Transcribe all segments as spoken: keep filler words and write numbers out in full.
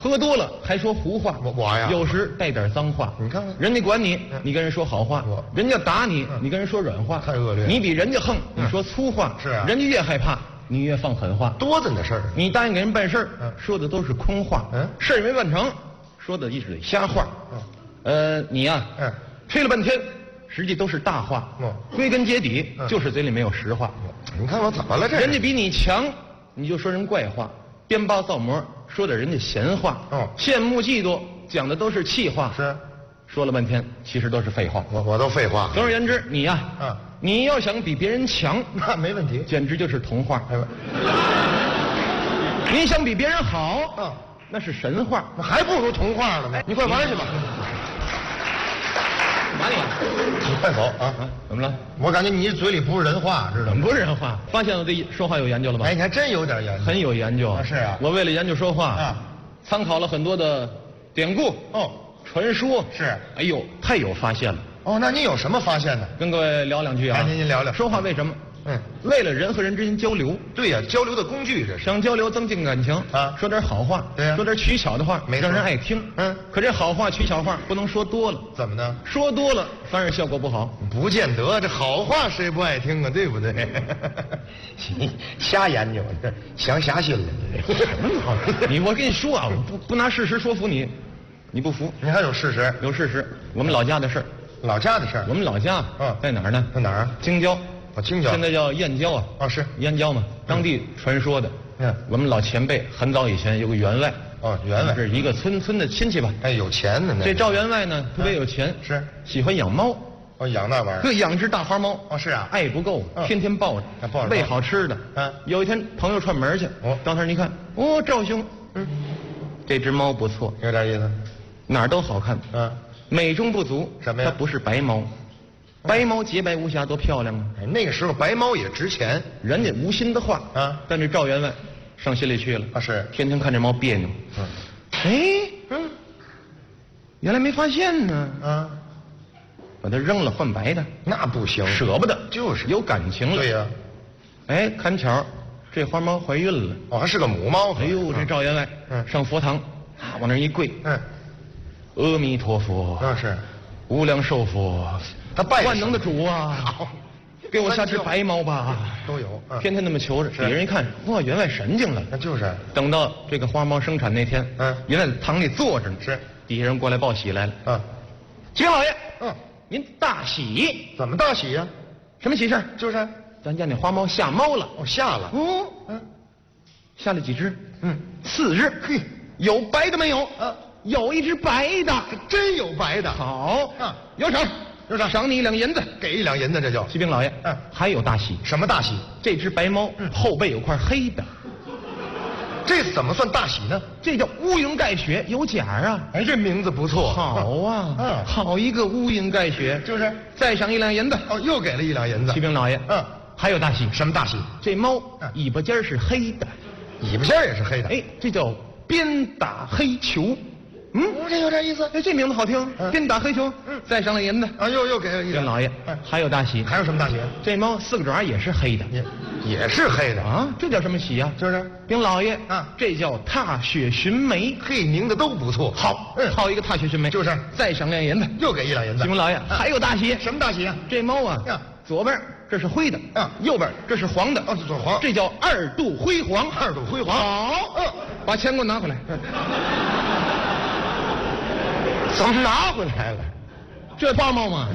喝多了还说胡话， 我我呀， 有时带点脏话。 你看看， 人家管你，你跟人说好话；人家打你，你跟人说软话。 太恶劣了。 你比人家横，你说粗话。是啊。人家越害怕，你越放狠话。 多着呢事儿。 你答应给人办事儿，说的都是空话。嗯。事儿也没办成，说的一是瞎话。嗯。呃，你呀，嗯，吹了半天，实际都是大话。嗯。归根结底，就是嘴里没有实话。 你看我怎么了这？ 人家比你强，你就说人怪话。编报造模，说的人家闲话，哦，羡慕嫉妒，讲的都是气话， 是，说了半天，其实都是废话。 我我都废话。 总而言之，你呀，啊，你要想比别人强， 那没问题， 简直就是童话。你想比别人好，啊，那是神话， 那还不如童话了呢。 你快玩去吧。哪里？ 你快走啊！ 啊，怎么了？ 我感觉你嘴里不是人话，知道吗？ 怎么不是人话？发现我对说话有研究了吧？ 哎，你还真有点研究， 很有研究。 啊是啊， 我为了研究说话啊，参考了很多的典故哦、传说。是，哎呦，太有发现了。 哦，那你有什么发现呢？ 跟各位聊两句啊。 来，您您聊聊。 说话为什么？嗯，为了人和人之间交流。对呀，交流的工具这是。想交流增进感情啊，说点好话，对呀，说点取巧的话，没让人爱听。嗯，可这好话取巧话不能说多了。怎么呢？说多了反而效果不好。不见得，这好话谁不爱听啊？对不对？你瞎研究，这想瞎心了。你我跟你说啊，我不不拿事实说服你，你不服？你还有事实？有事实。我们老家的事儿。老家的事儿。我们老家嗯在哪儿呢？在哪儿啊？京郊。啊，京郊现在叫燕郊啊，啊是燕郊嘛，当地传说的。嗯，我们老前辈很早以前有个员外，哦，员外是一个村村的亲戚吧？哎，有钱的那。这赵员外呢，特别有钱，是喜欢养猫，哦，养那玩意儿，对，养只大花猫。哦，是啊，爱不够，天天抱着，抱着，喂好吃的。嗯，有一天朋友串门去，哦，到那儿一看，哦，赵兄，嗯，这只猫不错，有点意思，哪儿都好看，嗯，美中不足，什么呀？它不是白猫。白猫洁白无瑕，多漂亮啊！那个时候白猫也值钱，人家无心的话啊，但这赵员外上心里去了啊，是天天看这猫别扭。嗯，哎，嗯，原来没发现呢啊，把它扔了换白的，那不行，舍不得，就是有感情了。对呀，哎，看巧这花猫怀孕了，哦，还是个母猫。哎呦，这赵员外嗯上佛堂啊，往那一跪，嗯，阿弥陀佛，那是无量寿佛。他拜万能的主啊，好，给我下只白猫吧，都有，天天那么求着。底下人一看，哇，员外神经了。那就是。等到这个花猫生产那天，嗯，员外在堂里坐着呢，是，底下人过来报喜来了。嗯，启禀老爷，嗯，您大喜。怎么大喜呀？什么喜事？就是，咱家那花猫下猫了。哦，下了。哦，嗯，下了几只？嗯，四只。嘿，有白的没有？啊，有一只白的，真有白的。好，啊，有赏。就是赏你一两银子，给一两银子，这就。启禀老爷，嗯，还有大喜。什么大喜？这只白猫、嗯、后背有块黑的，这怎么算大喜呢？这叫乌云盖雪，有甲啊！哎，这名字不错。好啊，嗯，好一个乌云盖雪，就是。再赏一两银子。哦，又给了一两银子。启禀老爷，嗯，还有大喜。什么大喜？这猫、嗯、尾巴尖是黑的，尾巴尖也是黑的。哎，这叫鞭打黑球。嗯，这有点意思。哎，这名字好听，鞭打黑球。嗯，再上了银子啊，又又给了一。禀老爷，还有大喜。还有什么大喜？这猫四个爪也是黑的，也也是黑的啊。这叫什么喜呀？就是。禀老爷啊，这叫踏雪寻梅。嘿，名字都不错。好，嗯，好一个踏雪寻梅。就是。再赏两银子，又给一两银子。启禀老爷，还有大喜。什么大喜啊？这猫啊，左边这是灰的，啊，右边这是黄的。哦，是左黄。这叫二度辉煌。二度辉煌。好，嗯，把钱给我拿回来。怎么拿回来了？这八毛吗？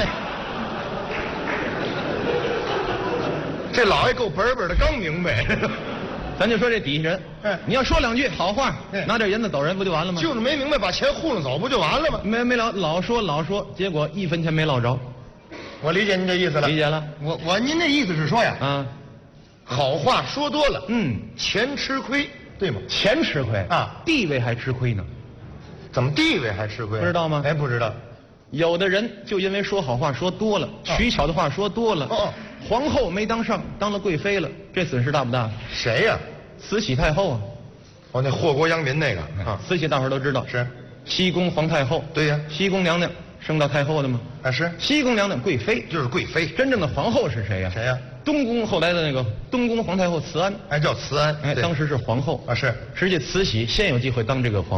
这老爷够本本的，刚明白。咱就说这底下人，哎，你要说两句好话，拿点银子走人不就完了吗？就是没明白，把钱糊弄走不就完了吗？没没老老说老说，结果一分钱没捞着。我理解您这意思了。理解了。我我您的意思是说呀，啊，好话说多了，嗯，钱吃亏，对吗？钱吃亏啊，地位还吃亏呢。怎么地位还吃亏？不知道吗？哎，不知道。有的人就因为说好话说多了，哦、取巧的话说多了，哦，皇后没当上，当了贵妃了，这损失大不大？谁呀、啊？慈禧太后啊！哦，那祸国殃民那个啊，慈禧大伙儿都知道，是西宫皇太后。对呀，西宫娘娘升到太后的吗？啊，是西宫娘娘贵妃，就是贵妃。真正的皇后是谁呀、啊？谁呀、啊？东宫后来的那个东宫皇太后慈安，哎，叫慈安，哎，当时是皇后啊，是。实际慈禧先有机会当这个皇后。